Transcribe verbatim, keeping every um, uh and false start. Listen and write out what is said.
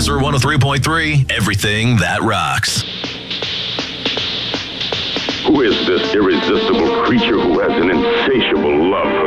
Laser one oh three point three, everything that rocks. Who is this irresistible creature who has an insatiable love for